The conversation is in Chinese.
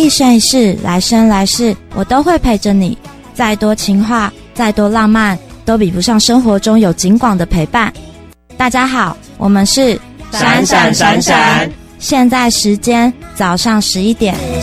一生一世，来生来世，我都会陪着你。再多情话，再多浪漫，都比不上生活中有景广的陪伴。大家好，我们是闪闪闪闪， 现在时间早上11点。